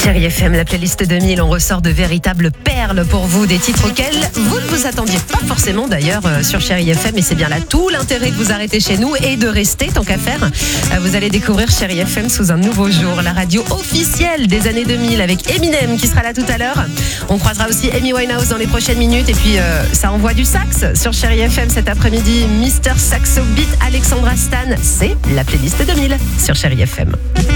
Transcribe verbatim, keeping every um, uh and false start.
Chérie F M, la playlist deux mille, on ressort de véritables perles pour vous, des titres auxquels vous ne vous attendiez pas forcément d'ailleurs euh, sur Chérie F M, et c'est bien là tout l'intérêt de vous arrêter chez nous et de rester tant qu'à faire. Euh, vous allez découvrir Chérie F M sous un nouveau jour, la radio officielle des années deux mille avec Eminem qui sera là tout à l'heure. On croisera aussi Amy Winehouse dans les prochaines minutes, et puis euh, ça envoie du sax sur Chérie F M cet après-midi. Mister Saxo Beat, Alexandra Stan, c'est la playlist deux mille sur Chérie F M.